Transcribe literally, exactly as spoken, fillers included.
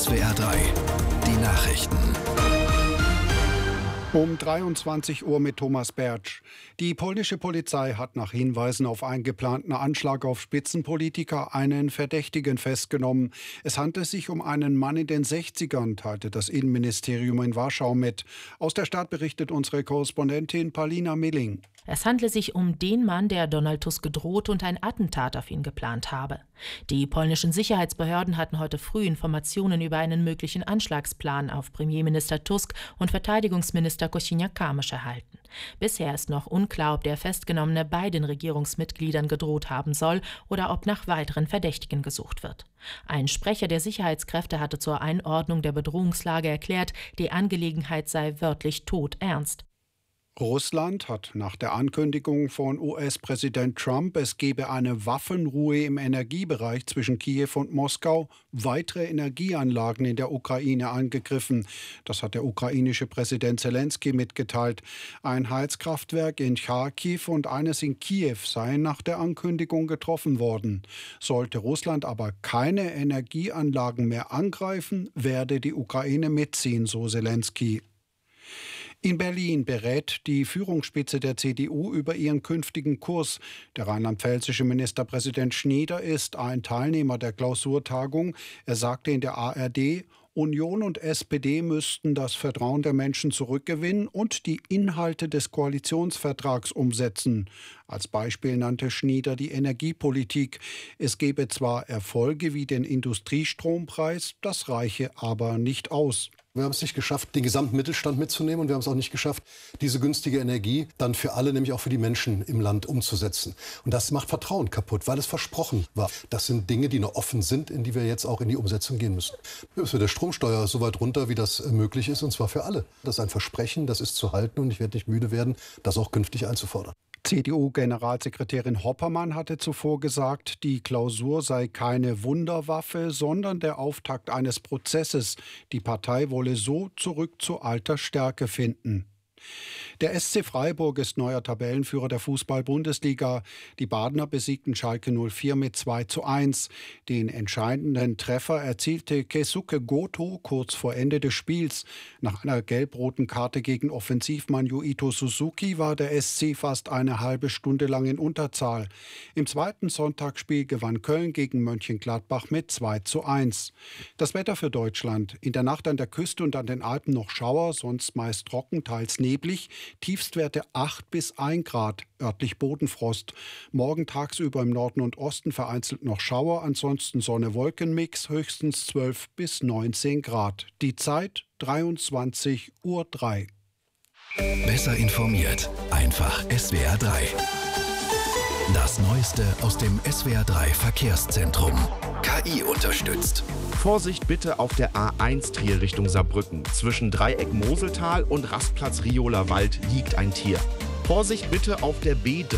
S W R drei, die Nachrichten. Um dreiundzwanzig Uhr mit Thomas Bertsch. Die polnische Polizei hat nach Hinweisen auf einen geplanten Anschlag auf Spitzenpolitiker einen Verdächtigen festgenommen. Es handelt sich um einen Mann in den sechzigern, teilte das Innenministerium in Warschau mit. Aus der Stadt berichtet unsere Korrespondentin Paulina Milling. Es handle sich um den Mann, der Donald Tusk gedroht und ein Attentat auf ihn geplant habe. Die polnischen Sicherheitsbehörden hatten heute früh Informationen über einen möglichen Anschlagsplan auf Premierminister Tusk und Verteidigungsminister Kosiniak-Kamysz erhalten. Bisher ist noch unklar, ob der Festgenommene beiden Regierungsmitgliedern gedroht haben soll oder ob nach weiteren Verdächtigen gesucht wird. Ein Sprecher der Sicherheitskräfte hatte zur Einordnung der Bedrohungslage erklärt, die Angelegenheit sei wörtlich todernst. Russland hat nach der Ankündigung von U S-Präsident Trump, es gebe eine Waffenruhe im Energiebereich zwischen Kiew und Moskau, weitere Energieanlagen in der Ukraine angegriffen. Das hat der ukrainische Präsident Zelensky mitgeteilt. Ein Heizkraftwerk in Charkiw und eines in Kiew seien nach der Ankündigung getroffen worden. Sollte Russland aber keine Energieanlagen mehr angreifen, werde die Ukraine mitziehen, so Zelensky. In Berlin berät die Führungsspitze der C D U über ihren künftigen Kurs. Der rheinland-pfälzische Ministerpräsident Schneider ist ein Teilnehmer der Klausurtagung. Er sagte in der A R D, Union und S P D müssten das Vertrauen der Menschen zurückgewinnen und die Inhalte des Koalitionsvertrags umsetzen. Als Beispiel nannte Schneider die Energiepolitik. Es gebe zwar Erfolge wie den Industriestrompreis, das reiche aber nicht aus. Wir haben es nicht geschafft, den gesamten Mittelstand mitzunehmen, und wir haben es auch nicht geschafft, diese günstige Energie dann für alle, nämlich auch für die Menschen im Land, umzusetzen. Und das macht Vertrauen kaputt, weil es versprochen war. Das sind Dinge, die noch offen sind, in die wir jetzt auch in die Umsetzung gehen müssen. Wir müssen mit der Stromsteuer so weit runter, wie das möglich ist, und zwar für alle. Das ist ein Versprechen, das ist zu halten, und ich werde nicht müde werden, das auch künftig einzufordern. C D U-Generalsekretärin Hoppermann hatte zuvor gesagt, die Klausur sei keine Wunderwaffe, sondern der Auftakt eines Prozesses. Die Partei wolle so zurück zu alter Stärke finden. Der S C Freiburg ist neuer Tabellenführer der Fußball-Bundesliga. Die Badener besiegten Schalke null vier mit zwei zu eins. Den entscheidenden Treffer erzielte Keisuke Goto kurz vor Ende des Spiels. Nach einer gelb-roten Karte gegen Offensivmann Yuito Suzuki war der S C fast eine halbe Stunde lang in Unterzahl. Im zweiten Sonntagsspiel gewann Köln gegen Mönchengladbach mit zwei zu eins. Das Wetter für Deutschland. In der Nacht an der Küste und an den Alpen noch Schauer, sonst meist trocken, teils neblig. Tiefstwerte acht bis ein Grad, örtlich Bodenfrost. Morgen tagsüber im Norden und Osten vereinzelt noch Schauer, ansonsten Sonne-Wolken-Mix, höchstens zwölf bis neunzehn Grad. Die Zeit dreiundzwanzig Uhr drei. Besser informiert, einfach S W R drei. Das Neueste aus dem S W R drei Verkehrszentrum. K I unterstützt. Vorsicht bitte auf der A eins Trier Richtung Saarbrücken. Zwischen Dreieck Moseltal und Rastplatz Rioler Wald liegt ein Tier. Vorsicht bitte auf der B